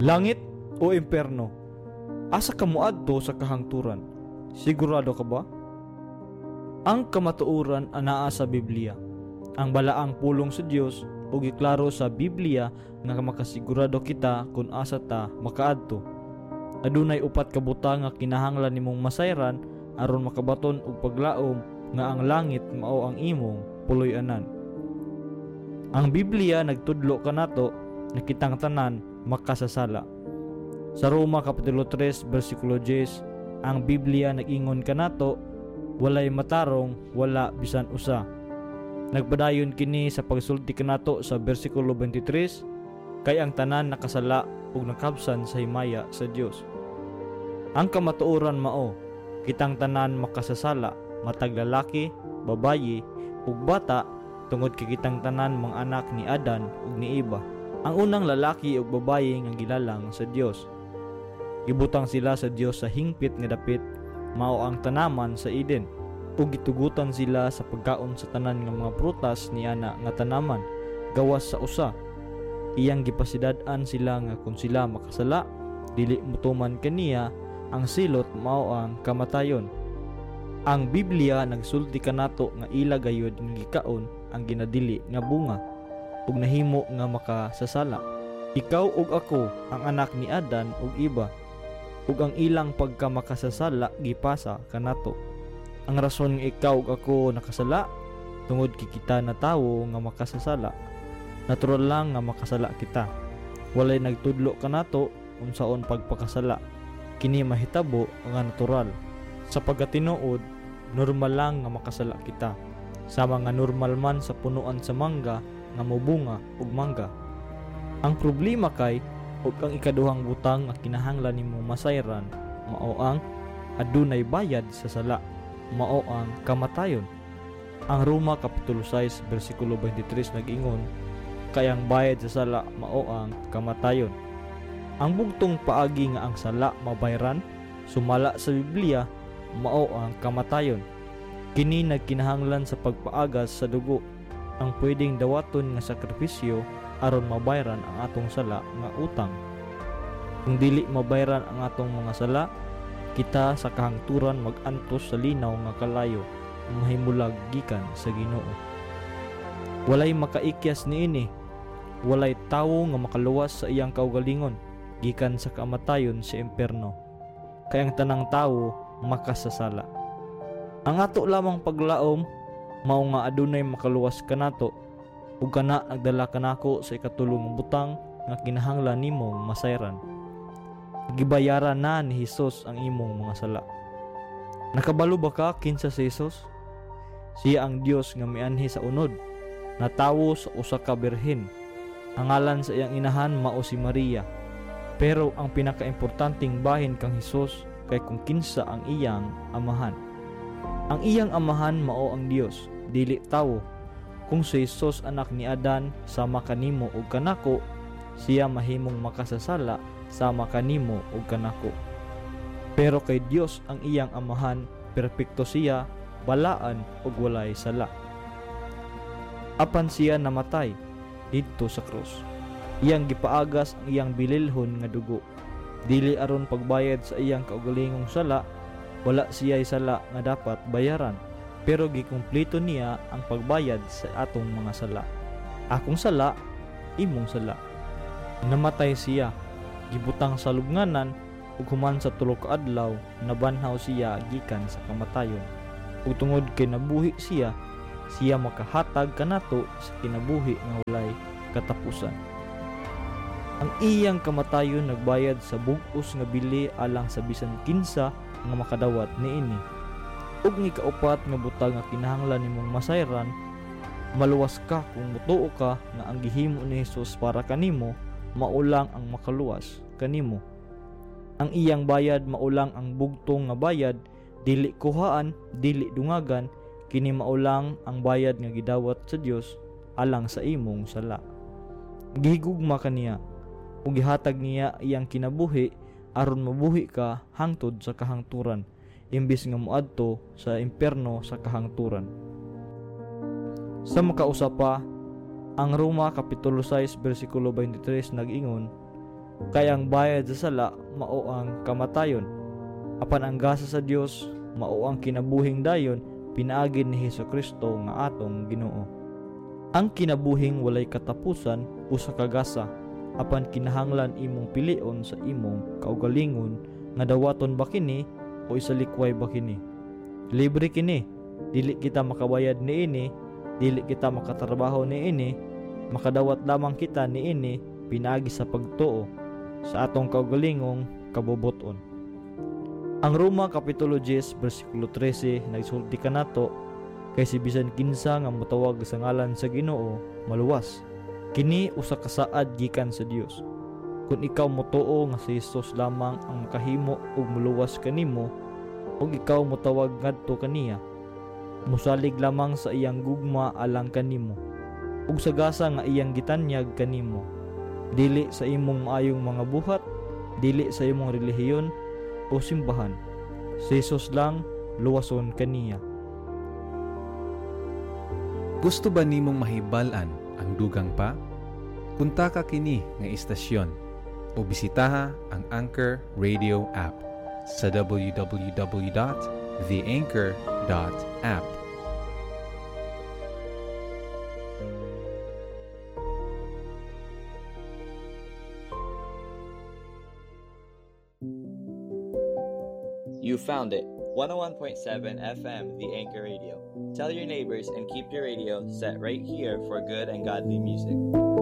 Langit o impyerno? Asa ka moadto sa kahangturan? Sigurado ka ba? Ang kamatuoran anaa sa Biblia. Ang balaang pulong sa Dios ug giklaro sa Biblia nga makasigurado kita kung asa ta makaadto. Adunay upat ka butang nga kinahanglan nimong masayran aron makabaton og paglaom nga ang langit mao ang imong puloy-anan. Ang Biblia nagtudlo kanato na kitang tanan makasasala. Sa Roma Kapitulo 3 versikulo 10, ang Biblia nag-ingon kanato, walay matarong, wala bisan usa. Nagpadayon kini sa pagsulti kanato sa versikulo 23, kay ang tanan nakasala ug nakabsan sa himaya sa Dios. Ang kamatuoran mao, kitang tanan makasasala, matag lalaki, babayi, ug bata, tungod kay kitang tanan mga anak ni Adan ug ni Eva. Ang unang lalaki ug babayi nga gilalang sa Dios. Gibutang sila sa Dios sa hingpit nga dapit, mao ang tanaman sa Eden, ug gitugutan sila sa pagkaon sa tanan nga mga prutas niana nga tanaman, gawas sa usa. Iyang gipasidad-an sila nga kung sila makasala, dili mutuman kaniya ang silot mao ang kamatayon. Ang Biblia nagsulti kanato nga ila gayud nga gikaon ang ginadili nga bunga ug nahimo nga makasasala. Ikaw ug ako ang anak ni Adan ug Eva, ug ang ilang pagkamakasasala gipasa kanato. Ang rason nga ikaw ug ako nakasala tungod kay kita na tawo nga makasasala. Natural lang nga makasala kita. Walay nagtudlo kanato unsaon pagpakasala. Kini mahitabo nga natural. Sa pagkatinuod, normal lang nga makasala kita. Sama nga normal man sa punuan sa mangga nga mobunga ug mangga. Ang problema kay ug ang ikaduhang butang nga kinahanglan nimo masayran mao ang adunay bayad sa sala, mao ang kamatayon. Ang Roma Kapitulo 6 versikulo 23 nag-ingon, kay ang bayad sa sala mao ang kamatayon. Ang bugtong paagi nga ang sala mabayran sumala sa Biblia mao ang kamatayon. Kini nagkinahanglan sa pagpaagas sa dugo, ang pwedeng dawaton nga sakripisyo aron mabayran ang atong sala nga utang. Kung dili mabayran ang atong mga sala, kita sa kahangturan mag-antos sa linaw nga kalayo, mahimulag gikan sa Ginoo. Walay makaikyas niini, walay tawo nga makaluwas sa iyang kaugalingon gikan sa kamatayon sa impyerno. Kay ang tanang tawo makasasala. Ang ato lamang paglaom mao nga adunay makaluwas kanato, ug kana nagdala kanako sa ikatulong butang nga kinahanglan nimong masayran. Gibayaran na ni Hesus ang imong mga sala. Nakabalo ba ka kinsa si Hesus? Siya ang Dios nga mianhi sa unod, natawo sa usa ka birhen. Ang ngalan sa iyang inahan mao si Maria. Pero ang pinakaimportanteng bahin kang Hesus kay kung kinsa ang iyang amahan. Ang iyang amahan mao ang Dios, dili tawo. Kung si Hesus anak ni Adan sama kanimo ug kanako, siya mahimong makasasala sama kanimo ug kanako. Pero kay Dios ang iyang amahan, perpekto siya, balaan ug walay sala. Apan siya namatay didto sa krus. Iyang gipaagas ang iyang bililhon nga dugo. Dili aron pagbayad sa iyang kaugalingong sala, wala siya'y sala nga dapat bayaran. Pero gikumpleto niya ang pagbayad sa atong mga sala. Akong sala, imong sala. Namatay siya, gibutang sa lubnganan, ug human sa tulo ka adlaw nabanhaw siya gikan sa kamatayon. Ug tungod kay nabuhi siya makahatag kanato sa kinabuhi nga walay katapusan. Ang iyang kamatayon nagbayad sa bug-os nga bili alang sa bisan kinsa nga makadawat niini. Ug ni kaupat nga butang nga kinahanglan nimong masayran, maluwas ka kung mutuo ka nga ang gihimo ni Hesus para kanimo maulang ang makaluwas kanimo. Ang iyang bayad maulang ang bugtong nga bayad, dili kuhaan, dili dungagan, kini maulang ang bayad nga gidawat sa Dios alang sa imong sala. Gihigugma kaniya ug gihatag niya iyang kinabuhi aron mabuhi ka hangtod sa kahangturan, imbis nga moadto sa impyerno sa kahangturan. Sa makausa pa, ang Roma Kapitulo 6 versikulo 23 nag-ingon, Kaya ang bayad sa sala mao ang kamatayon, apan ang gasa sa Dios mao ang kinabuhing dayon pinaagi ni Hesukristo nga atong Ginoo. Ang kinabuhing walay katapusan usa ka gasa, apan kinahanglan imong pilion sa imong kaugalingon nga dawaton ba kini o isalikway ba kini. Libre kini, dili kita makabayad niini, dili kita makatrabaho niini, makadawat lamang kita niini pinaagi sa pagtuo sa atong kaugalingong kabubuton. Ang Roma Kapitulo 10 versikulo 13 nagsulti kanato, kay si bisan kinsa nga motawag sa ngalan sa Ginoo maluwas. Kini usa ka saad gikan sa Dios. Kung ikaw motuo nga si Hesus lamang ang makahimo og maluwas kanimo, ug ikaw motawag ngadto kaniya, musalig lamang sa iyang gugma alang kanimo, ug sa gasa nga iyang gitanyag kanimo, dili sa imong maayong mga buhat, dili sa imong relihiyon o simbahan. Si Hesus lang luwason kaniya. Gusto ba nimong mahibal-an ang dugang pa? Punta ka kini nga istasyon o bisitaha ang Anchor Radio app sa www.theanchor.app. You found it. 101.7 FM, The Anchor Radio. Tell your neighbors and keep your radio set right here for good and godly music.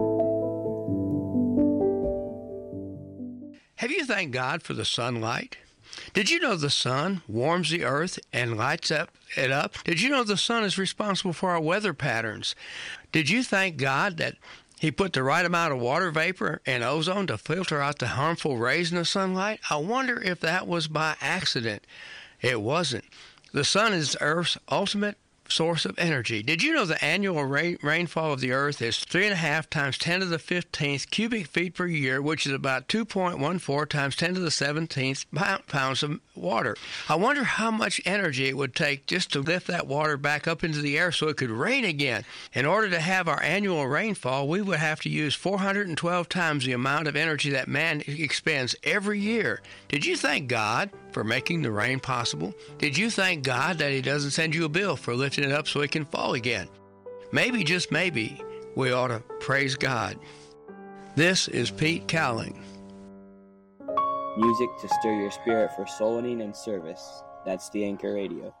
Have you thanked God for the sunlight? Did you know the sun warms the earth and lights it up? Did you know the sun is responsible for our weather patterns? Did you thank God that He put the right amount of water vapor and ozone to filter out the harmful rays in the sunlight? I wonder if that was by accident. It wasn't. The sun is Earth's ultimate source of energy. Did you know the annual rainfall of the Earth is 3.5 times 10 to the 15th cubic feet per year, which is about 2.14 times 10 to the 17th pounds of water? I wonder how much energy it would take just to lift that water back up into the air so it could rain again. In order to have our annual rainfall, we would have to use 412 times the amount of energy that man expends every year. Did you thank God for making the rain possible? Did you thank God that He doesn't send you a bill for lifting it up so it can fall again? Maybe, just maybe, we ought to praise God. This is Pete Cowling. Music to stir your spirit for soul winning and service. That's The Anchor Radio.